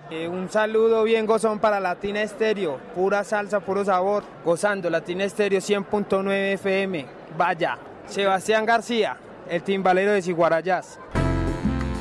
Un saludo bien gozón para Latina Estéreo, pura salsa, puro sabor, gozando Latina Estéreo 100.9 FM. Vaya, Sebastián García, el timbalero de Ciguarayás.